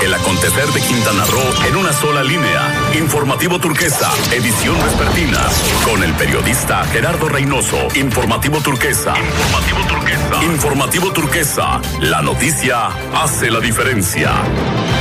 El acontecer de Quintana Roo en una sola línea. Informativo Turquesa, edición vespertina. Con el periodista Gerardo Reynoso. Informativo Turquesa. Informativo Turquesa. Informativo Turquesa. La noticia hace la diferencia.